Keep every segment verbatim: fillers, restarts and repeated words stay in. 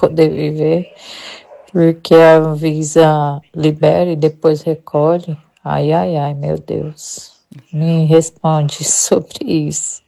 poder viver, porque a Anvisa libera e depois recolhe. Ai, ai, ai, meu Deus. Me responde sobre isso.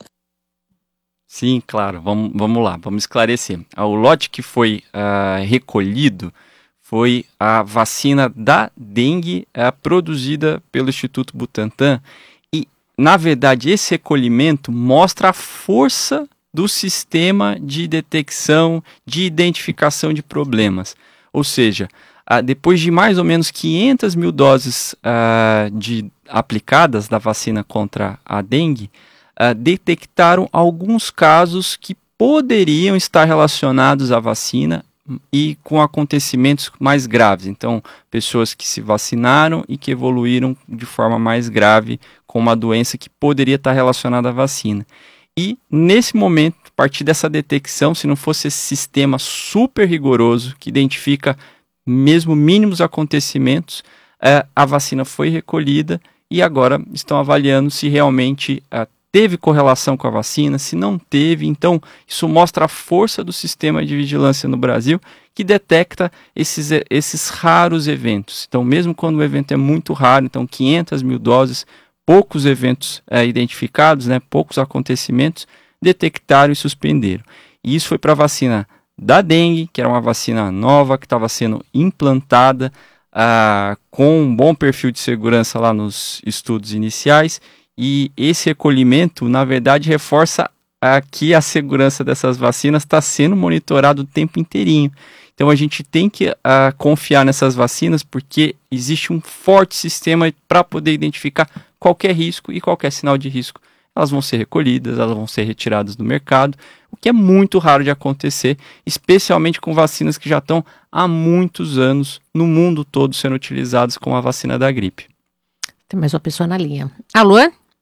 Sim, claro. Vamos, vamos lá, vamos esclarecer. O lote que foi uh, recolhido foi a vacina da dengue uh, produzida pelo Instituto Butantan. E, na verdade, esse recolhimento mostra a força do sistema de detecção, de identificação de problemas. Ou seja, uh, depois de mais ou menos quinhentas mil doses uh, de, aplicadas da vacina contra a dengue, Uh, detectaram alguns casos que poderiam estar relacionados à vacina e com acontecimentos mais graves. Então, pessoas que se vacinaram e que evoluíram de forma mais grave com uma doença que poderia estar relacionada à vacina. E, nesse momento, a partir dessa detecção, se não fosse esse sistema super rigoroso que identifica mesmo mínimos acontecimentos, uh, a vacina foi recolhida e agora estão avaliando se realmente uh, teve correlação com a vacina, se não teve. Então, isso mostra a força do sistema de vigilância no Brasil, que detecta esses, esses raros eventos. Então, mesmo quando o evento é muito raro, então quinhentas mil doses, poucos eventos é, identificados, né, poucos acontecimentos, detectaram e suspenderam. E isso foi para a vacina da dengue, que era uma vacina nova, que estava sendo implantada ah, com um bom perfil de segurança lá nos estudos iniciais. E esse recolhimento, na verdade, reforça a, que a segurança dessas vacinas está sendo monitorada o tempo inteirinho. Então a gente tem que a, confiar nessas vacinas porque existe um forte sistema para poder identificar qualquer risco e qualquer sinal de risco. Elas vão ser recolhidas, elas vão ser retiradas do mercado, o que é muito raro de acontecer, especialmente com vacinas que já estão há muitos anos no mundo todo sendo utilizadas como a vacina da gripe. Tem mais uma pessoa na linha. Alô?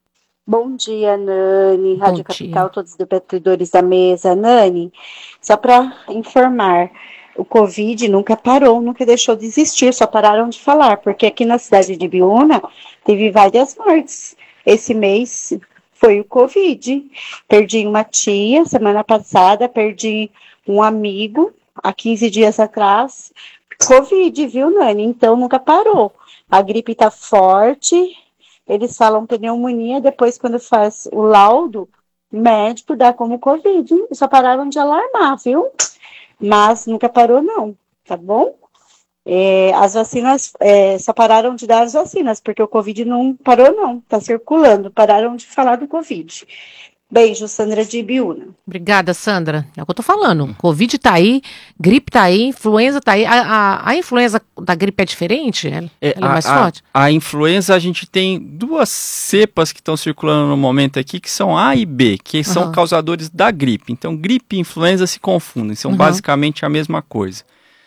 Bom dia, Nani, Bom Rádio dia. Capital, todos os debatedores da mesa. Nani, só para informar, o Covid nunca parou, nunca deixou de existir, só pararam de falar, porque aqui na cidade de Ibiúna teve várias mortes. Esse mês foi o Covid. Perdi uma tia semana passada, perdi um amigo há quinze dias atrás. Covid, viu, Nani? Então nunca parou. A gripe tá forte. Eles falam pneumonia, depois quando faz o laudo médico dá como Covid. Só pararam de alarmar, viu? Mas nunca parou não, tá bom? É, as vacinas, é, só pararam de dar as vacinas, porque o Covid não parou não, tá circulando, pararam de falar do Covid. Beijo, Sandra de Ibiúna. Obrigada, Sandra. É o que eu tô falando. Covid tá aí, gripe tá aí, influenza tá aí. A, a, a influenza da gripe é diferente? Ela é, ela é mais a, forte? A, a influenza, a gente tem duas cepas que estão circulando no momento aqui, que são A e B, que são Uhum. causadores da gripe. Então, gripe e influenza se confundem, são Uhum. basicamente a mesma coisa.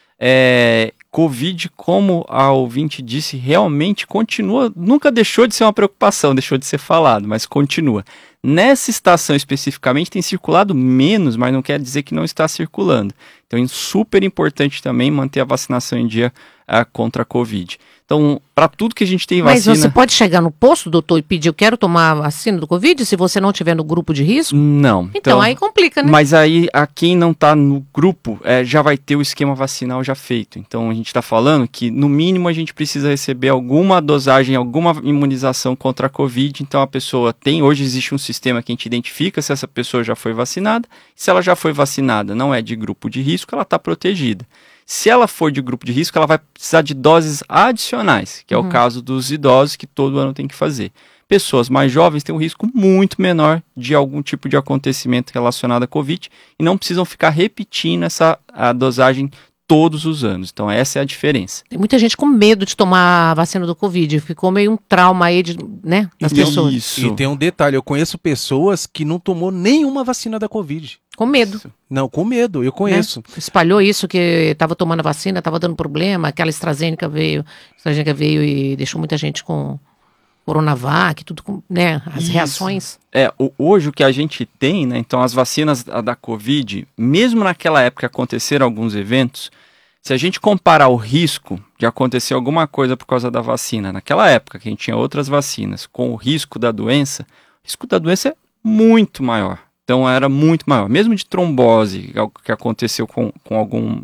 É, Covid, como a ouvinte disse, realmente continua, nunca deixou de ser uma preocupação, deixou de ser falado, mas continua. Nessa estação especificamente tem circulado menos, mas não quer dizer que não está circulando. Então é super importante também manter a vacinação em dia uh, contra a Covid. Então, para tudo que a gente tem Mas vacina... você pode chegar no posto, doutor, e pedir, eu quero tomar a vacina do Covid, se você não estiver no grupo de risco? Não. Então, então aí complica, né? Mas aí, a quem não está no grupo, é, já vai ter o esquema vacinal já feito. Então, a gente está falando que, no mínimo, a gente precisa receber alguma dosagem, alguma imunização contra a Covid. Então, a pessoa tem... Hoje existe um sistema que a gente identifica se essa pessoa já foi vacinada. Se ela já foi vacinada, não é de grupo de risco, ela está protegida. Se ela for de grupo de risco, ela vai precisar de doses adicionais, que é Uhum. o caso dos idosos, que todo ano tem que fazer. Pessoas mais jovens têm um risco muito menor de algum tipo de acontecimento relacionado à Covid e não precisam ficar repetindo essa a dosagem todos os anos. Então, essa é a diferença. Tem muita gente com medo de tomar a vacina do Covid. Ficou meio um trauma aí, de, né, das E tem- pessoas. Isso. E tem um detalhe, eu conheço pessoas que não tomou nenhuma vacina da Covid. Com medo. Não, com medo, eu conheço. Né? Espalhou isso que estava tomando a vacina, estava dando problema, aquela AstraZeneca veio, AstraZeneca veio e deixou muita gente com Coronavac, tudo com, né, as Isso. reações. É, o- hoje o que a gente tem, né, então as vacinas da, da Covid, mesmo naquela época que aconteceram alguns eventos, se a gente comparar o risco de acontecer alguma coisa por causa da vacina, naquela época que a gente tinha outras vacinas, com o risco da doença, o risco da doença é muito maior. Então era muito maior. Mesmo de trombose, algo que aconteceu com, com algum